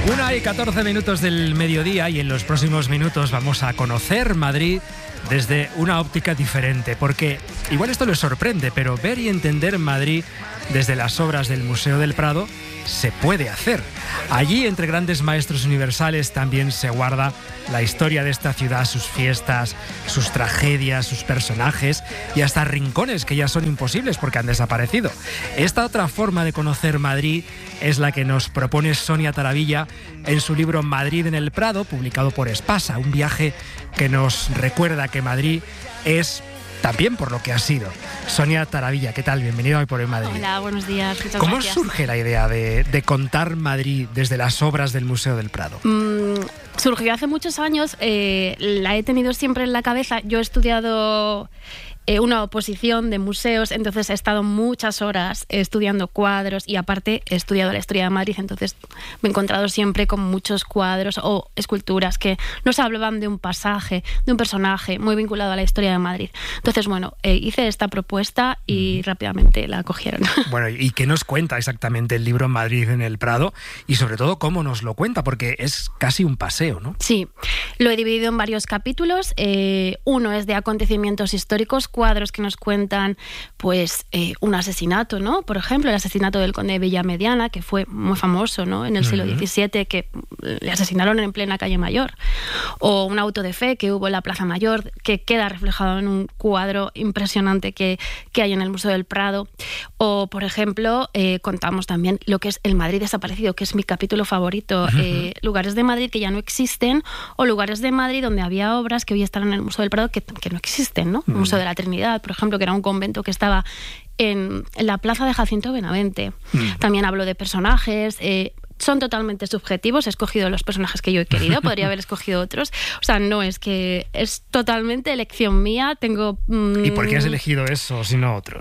1:14 del mediodía y en los próximos minutos vamos a conocer Madrid desde una óptica diferente, porque igual esto les sorprende, pero ver y entender Madrid desde las obras del Museo del Prado se puede hacer. Allí, entre grandes maestros universales, también se guarda la historia de esta ciudad, sus fiestas, sus tragedias, sus personajes y hasta rincones que ya son imposibles porque han desaparecido. Esta otra forma de conocer Madrid es la que nos propone Sonia Taravilla en su libro Madrid en el Prado, publicado por Espasa, un viaje que nos recuerda que Madrid es también por lo que ha sido. Sonia Taravilla, ¿qué tal? Bienvenido a Hoy por Hoy Madrid. Hola, buenos días. Muchas ¿Cómo gracias. surge la idea de contar Madrid desde las obras del Museo del Prado? Surgió hace muchos años, la he tenido siempre en la cabeza. Yo he estudiado una oposición de museos, entonces he estado muchas horas estudiando cuadros y aparte he estudiado la historia de Madrid, entonces me he encontrado siempre con muchos cuadros o esculturas que nos hablaban de un pasaje, de un personaje muy vinculado a la historia de Madrid. Entonces, bueno, hice esta propuesta y rápidamente la acogieron. Bueno, ¿y qué nos cuenta exactamente el libro Madrid en el Prado? Y sobre todo, ¿cómo nos lo cuenta? Porque es casi un paseo, ¿no? Sí, lo he dividido en varios capítulos. Uno es de acontecimientos históricos, cuadros que nos cuentan pues un asesinato, ¿no? Por ejemplo, el asesinato del conde de Villamediana, que fue muy famoso, ¿no? En el siglo XVII, que le asesinaron en plena calle Mayor. O un auto de fe que hubo en la Plaza Mayor, que queda reflejado en un cuadro impresionante que hay en el Museo del Prado. O, por ejemplo, contamos también lo que es el Madrid desaparecido, que es mi capítulo favorito. Lugares de Madrid que ya no existen, o lugares de Madrid donde había obras que hoy están en el Museo del Prado que no existen, ¿no? El Museo de la Trinidad, por ejemplo, que era un convento que estaba en la plaza de Jacinto Benavente. También hablo de personajes. Son totalmente subjetivos, he escogido los personajes que yo he querido, podría haber escogido otros. O sea, no es que es totalmente elección mía. Tengo ¿Y por qué has elegido eso, si no otros?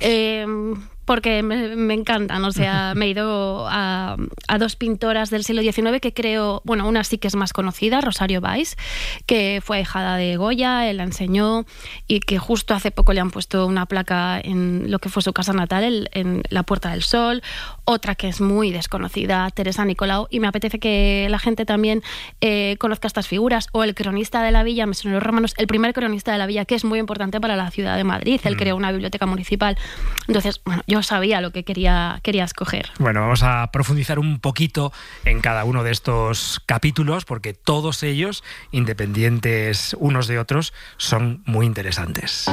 Porque me encantan, o sea, me he ido a dos pintoras del siglo XIX que creo, bueno, una sí que es más conocida, Rosario Valls, que fue ahijada de Goya, él la enseñó y que justo hace poco le han puesto una placa en lo que fue su casa natal, en la Puerta del Sol. Otra que es muy desconocida, Teresa Nicolau, y me apetece que la gente también conozca estas figuras. O el cronista de la villa, Mesonero Romanos, el primer cronista de la villa, que es muy importante para la ciudad de Madrid. Él creó una biblioteca municipal. Entonces, bueno, yo sabía lo que quería escoger. Bueno, vamos a profundizar un poquito en cada uno de estos capítulos, porque todos ellos, independientes unos de otros, son muy interesantes.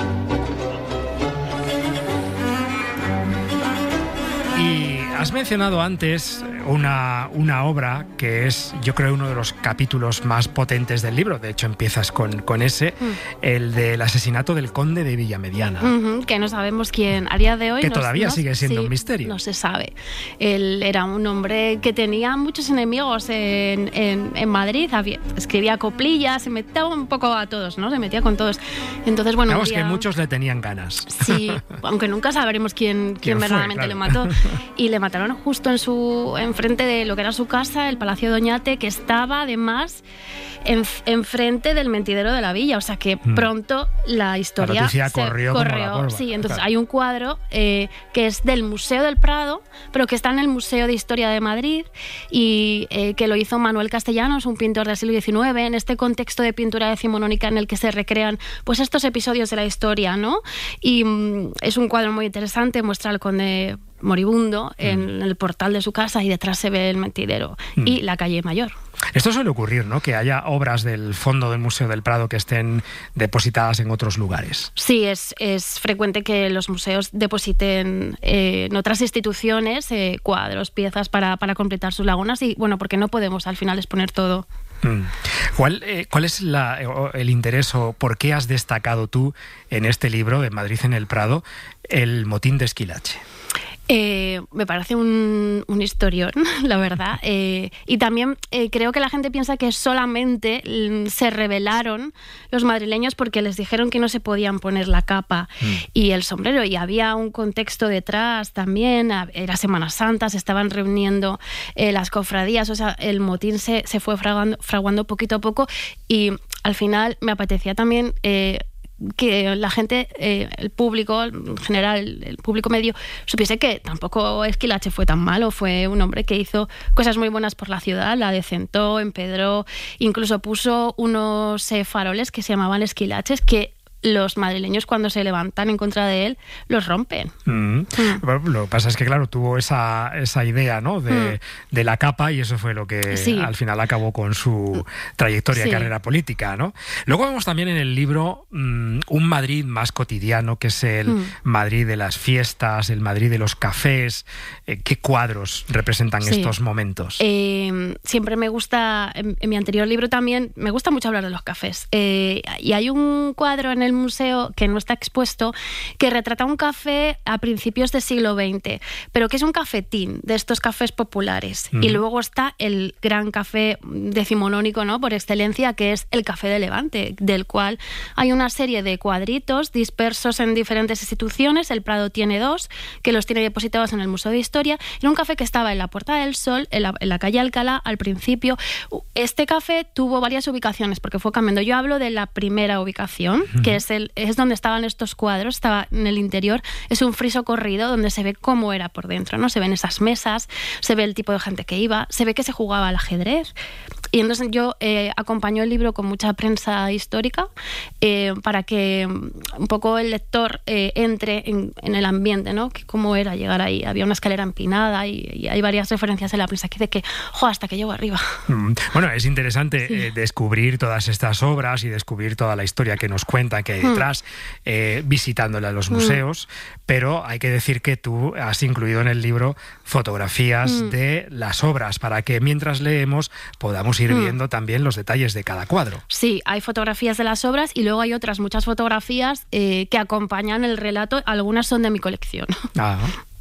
Y has mencionado antes una obra que es, yo creo, uno de los capítulos más potentes del libro. De hecho, empiezas con ese, el del asesinato del conde de Villamediana. Que no sabemos quién, a día de hoy. Que todavía sigue siendo un misterio. No se sabe. Él era un hombre que tenía muchos enemigos en Madrid. Escribía coplillas, se metía un poco a todos, ¿no? Se metía con todos. Entonces, bueno, digamos que muchos le tenían ganas. Sí, aunque nunca sabremos quién verdaderamente le mató. Y le mataron justo enfrente de lo que era su casa, el Palacio de Oñate, que estaba además enfrente del mentidero de la villa. O sea que pronto la historia la noticia corrió. Como la polva. Sí, entonces claro. Hay un cuadro que es del Museo del Prado, pero que está en el Museo de Historia de Madrid y que lo hizo Manuel Castellanos, un pintor del siglo XIX, en este contexto de pintura decimonónica en el que se recrean pues estos episodios de la historia, ¿no? Y es un cuadro muy interesante, muestra al conde moribundo en el portal de su casa y detrás se ve el mentidero y la calle Mayor. Esto suele ocurrir, ¿no? Que haya obras del fondo del Museo del Prado que estén depositadas en otros lugares. Sí, es frecuente que los museos depositen en otras instituciones cuadros, piezas para completar sus lagunas y, bueno, porque no podemos al final exponer todo. ¿Cuál es el interés o por qué has destacado tú en este libro de Madrid en el Prado el motín de Esquilache? Me parece un historión, la verdad. Y también creo que la gente piensa que solamente se rebelaron los madrileños porque les dijeron que no se podían poner la capa y el sombrero. Y había un contexto detrás también. Era Semana Santa, se estaban reuniendo las cofradías. O sea, el motín se fue fraguando poquito a poco y al final me apetecía también que la gente, el público en general, el público medio, supiese que tampoco Esquilache fue tan malo. Fue un hombre que hizo cosas muy buenas por la ciudad, la decentó, empedró, incluso puso unos faroles que se llamaban esquilaches, que los madrileños, cuando se levantan en contra de él, los rompen. Bueno, lo que pasa es que, claro, tuvo esa idea, ¿no?, de la capa, y eso fue lo que al final acabó con su trayectoria y carrera política, ¿no? Luego vemos también en el libro un Madrid más cotidiano, que es el Madrid de las fiestas, el Madrid de los cafés. ¿Qué cuadros representan estos momentos? Siempre me gusta, en mi anterior libro también, me gusta mucho hablar de los cafés. Y hay un cuadro en el museo que no está expuesto, que retrata un café a principios del siglo XX, pero que es un cafetín, de estos cafés populares. Y luego está el gran café decimonónico, ¿no?, por excelencia, que es el Café de Levante, del cual hay una serie de cuadritos dispersos en diferentes instituciones. El Prado tiene 2, que los tiene depositados en el Museo de Historia. Era un café que estaba en la Puerta del Sol, en la calle Alcalá, al principio. Este café tuvo varias ubicaciones, porque fue cambiando. Yo hablo de la primera ubicación, que es donde estaban estos cuadros, estaba en el interior. Es un friso corrido donde se ve cómo era por dentro, ¿no? Se ven esas mesas, se ve el tipo de gente que iba, se ve que se jugaba al ajedrez. Y entonces yo acompaño el libro con mucha prensa histórica para que un poco el lector entre en el ambiente, ¿no? Que cómo era llegar ahí. Había una escalera empinada y hay varias referencias en la prensa que dice que, hasta que llego arriba. Bueno, es interesante descubrir todas estas obras y descubrir toda la historia que nos cuentan que hay detrás, visitándola a los museos, pero hay que decir que tú has incluido en el libro fotografías de las obras, para que mientras leemos podamos ir viendo también los detalles de cada cuadro. Sí, hay fotografías de las obras y luego hay otras muchas fotografías que acompañan el relato. Algunas son de mi colección.